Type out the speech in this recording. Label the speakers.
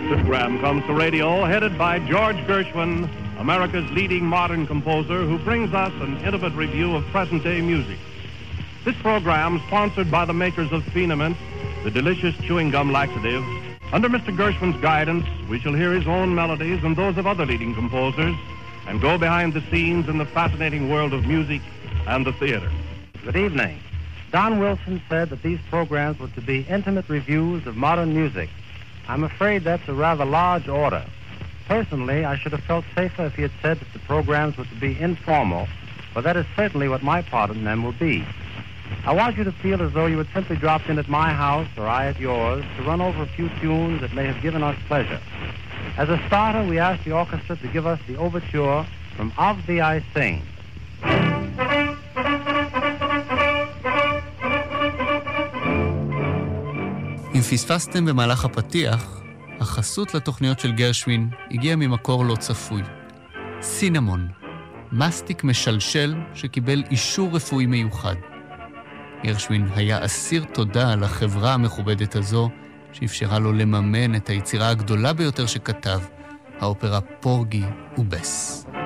Speaker 1: program comes to radio headed by George Gershwin, America's leading modern composer, who brings us an intimate review of present-day music. This program, sponsored by the makers of Phenamint, the delicious chewing gum laxative. Under Mr. Gershwin's guidance, we shall hear his own melodies and those of other leading composers, and go behind the scenes in the fascinating world of music and the theater.
Speaker 2: Good evening. Don Wilson said that these programs were to be intimate reviews of modern music. I'm afraid that's a rather large order. Personally, I should have felt safer if he had said that the programs were to be informal, for that is certainly what my part in them will be. I want you to feel as though you had simply dropped in at my house or I at yours to run over a few tunes that may have given us pleasure. As a starter, we asked the orchestra to give us the overture from Of Thee I Sing.
Speaker 3: אם פספסתם במהלך הפתיח, החסות לתוכניות של גרשווין הגיעה ממקור לא צפוי. סינמון, מסטיק משלשל שקיבל אישור רפואי מיוחד. גרשווין היה אסיר תודה על החברה המכובדת הזו, שאפשרה לו לממן את היצירה הגדולה ביותר שכתב, האופרה פורגי ובס.